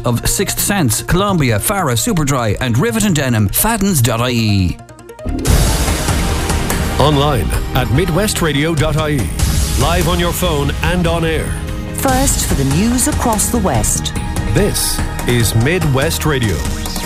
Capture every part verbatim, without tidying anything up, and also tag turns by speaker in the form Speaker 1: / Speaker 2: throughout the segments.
Speaker 1: of Sixth Sense, Columbia, Farah, Superdry and Rivet and Denim. Faddens dot I E.
Speaker 2: Online at midwest radio dot I E. Live on your phone and on air.
Speaker 3: First for the news across the West.
Speaker 2: This is Midwest Radio.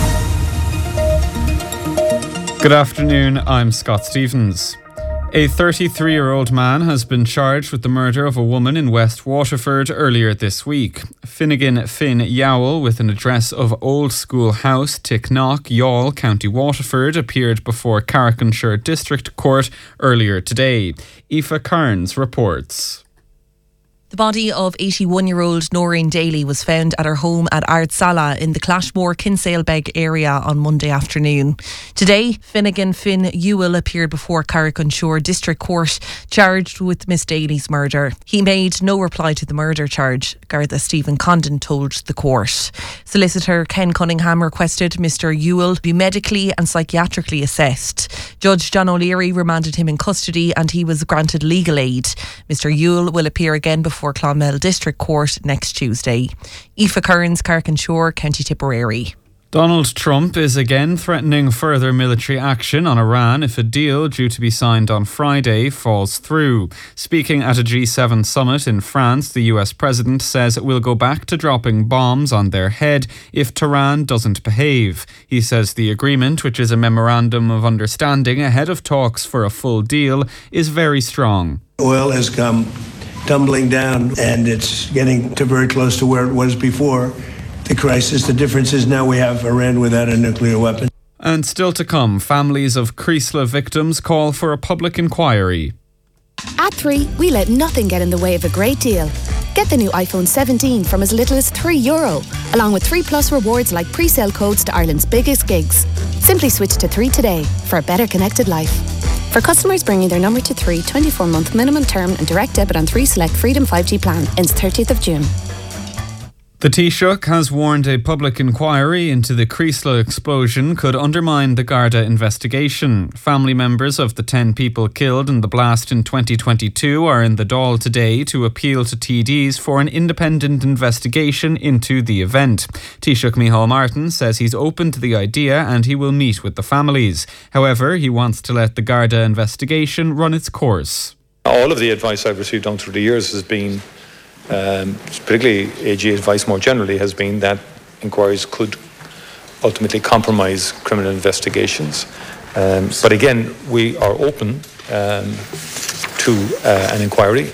Speaker 4: Good afternoon, I'm Scott Stevens. A thirty-three-year-old man has been charged with the murder of a woman in West Waterford earlier this week. Finnegan Finn Yowell, with an address of Old School House, Ticknock, Youghal, County Waterford, appeared before Carrick-on-Suir District Court earlier today. Aoife Kearns reports.
Speaker 5: The body of eighty-one-year-old Noreen Daly was found at her home at Ardsala in the Clashmore Kinsale-Beg area on Monday afternoon. Today, Finnegan Finn Yowell appeared before Carrick-on-Suir District Court, charged with Miss Daly's murder. He made no reply to the murder charge, Garda Stephen Condon told the court. Solicitor Ken Cunningham requested Mr Yowell be medically and psychiatrically assessed. Judge John O'Leary remanded him in custody and he was granted legal aid. Mr Yowell will appear again before for Clonmel District Court next Tuesday. Aoife Kearns, Carrick-on-Suir, County Tipperary.
Speaker 4: Donald Trump is again threatening further military action on Iran if a deal due to be signed on Friday falls through. Speaking at a G seven summit in France, the U S president says it will go back to dropping bombs on their head if Tehran doesn't behave. He says the agreement, which is a memorandum of understanding ahead of talks for a full deal, is very strong.
Speaker 6: Oil has come tumbling down, and it's getting to very close to where it was before the crisis. The difference is now we have Iran without a nuclear weapon.
Speaker 4: And still to come, families of Creasla victims call for a public inquiry.
Speaker 7: At three, we let nothing get in the way of a great deal. Get the new iPhone seventeen from as little as three euro, along with three plus rewards like pre-sale codes to Ireland's biggest gigs. Simply switch to three today for a better connected life. For customers bringing their number to three, twenty-four month minimum term and direct debit on three select Freedom five G plan ends thirtieth of June.
Speaker 4: The Taoiseach has warned a public inquiry into the Creasla explosion could undermine the Garda investigation. Family members of the ten people killed in the blast in twenty twenty-two are in the Dáil today to appeal to T Ds for an independent investigation into the event. Taoiseach Micheál Martin says he's open to the idea and he will meet with the families. However, he wants to let the Garda investigation run its course.
Speaker 8: All of the advice I've received down through the years has been, Um, particularly A G advice more generally, has been that inquiries could ultimately compromise criminal investigations. Um, but again, we are open um, to uh, an inquiry.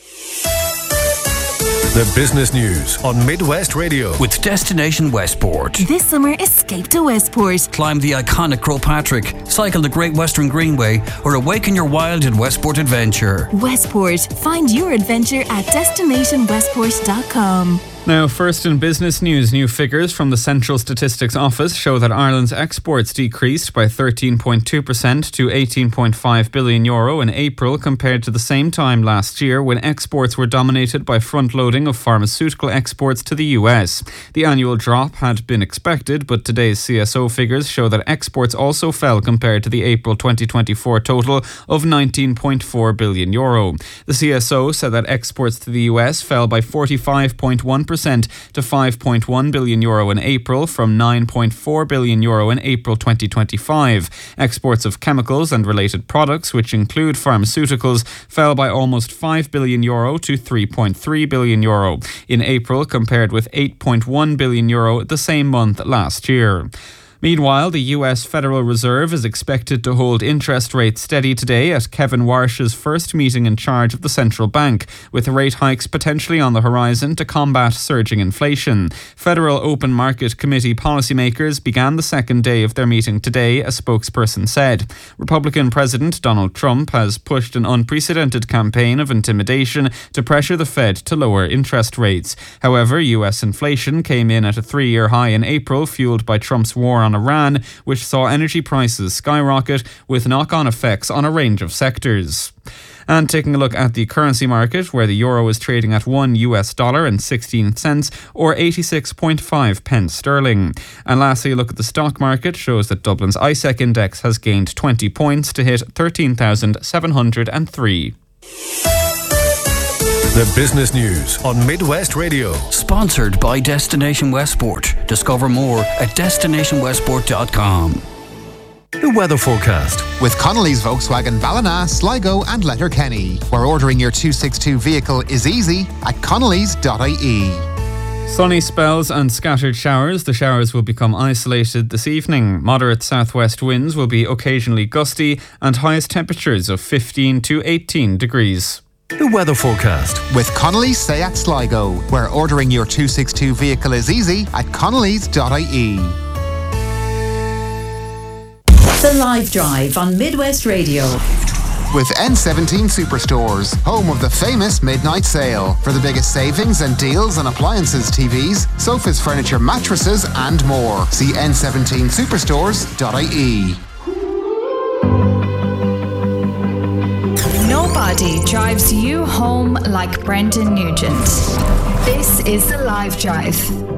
Speaker 2: The business news on Midwest Radio.
Speaker 1: With Destination Westport.
Speaker 9: This summer, escape to Westport.
Speaker 1: Climb the iconic Croagh Patrick, cycle the Great Western Greenway, or awaken your wild in Westport Adventure.
Speaker 9: Westport. Find your adventure at destination westport dot com.
Speaker 4: Now, first in business news, new figures from the Central Statistics Office show that Ireland's exports decreased by thirteen point two percent to eighteen point five billion euro in April compared to the same time last year when exports were dominated by front-loading of pharmaceutical exports to the U S. The annual drop had been expected, but today's C S O figures show that exports also fell compared to the April twenty twenty-four total of nineteen point four billion euro. The C S O said that exports to the U S fell by forty-five point one percent to five point one billion euro in April from nine point four billion euro in April twenty twenty-five. Exports of chemicals and related products, which include pharmaceuticals, fell by almost five billion euro to three point three billion euro in April compared with eight point one billion euro the same month last year. Meanwhile, the U S Federal Reserve is expected to hold interest rates steady today at Kevin Warsh's first meeting in charge of the central bank, with rate hikes potentially on the horizon to combat surging inflation. Federal Open Market Committee policymakers began the second day of their meeting today, a spokesperson said. Republican President Donald Trump has pushed an unprecedented campaign of intimidation to pressure the Fed to lower interest rates. However, U S inflation came in at a three-year high in April, fueled by Trump's war on Iran, which saw energy prices skyrocket with knock-on effects on a range of sectors. And taking a look at the currency market, where the euro is trading at one U S dollar and sixteen cents or eighty-six point five pence sterling. And lastly, a look at the stock market shows that Dublin's I S E C index has gained twenty points to hit thirteen thousand seven hundred three.
Speaker 2: The business news on Midwest Radio.
Speaker 1: Sponsored by Destination Westport. Discover more at destination westport dot com.
Speaker 2: The weather forecast.
Speaker 10: With Connolly's Volkswagen Ballina, Sligo and Letterkenny, where ordering your two sixty-two vehicle is easy at connellys dot I E.
Speaker 4: Sunny spells and scattered showers. The showers will become isolated this evening. Moderate southwest winds will be occasionally gusty and highest temperatures of fifteen to eighteen degrees.
Speaker 2: The weather forecast.
Speaker 10: With Connolly's Seat Sligo, where ordering your two sixty-two vehicle is easy at connellys dot I E.
Speaker 3: The Live Drive on Midwest Radio.
Speaker 10: With N seventeen Superstores, home of the famous midnight sale. For the biggest savings and deals on appliances, T Vs, sofas, furniture, mattresses and more. See N seventeen superstores dot I E.
Speaker 11: Nobody drives you home like Brendan Nugent. This is The Live Drive.